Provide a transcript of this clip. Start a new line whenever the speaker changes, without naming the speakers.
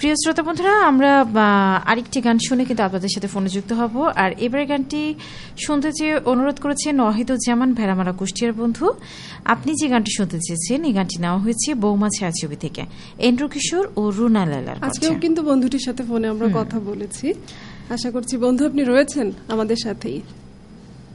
প্রিয় শ্রোতা বন্ধুরা, আমরা আরেকটি গান শুনে কিন্তু আপনাদের সাথে ফোনে যুক্ত হব। আর এবারে গানটি শুনতে চেয়ে অনুরোধ করেছেন ওয়াহিদুজ্জামান ভেড়ামারা কুষ্টিয়ার বন্ধু। আপনি যে গানটি শুনতে চেয়েছেন এই গানটি নেওয়া হয়েছে বৌমা ছায়াছবি থেকে, এন্ড্রু কিশোর ও রুনা লালার।
আজকেও কিন্তু বন্ধুটির সাথে ফোনে আমরা কথা বলেছি। আশা করছি বন্ধু আপনি রয়েছেন আমাদের সাথেই।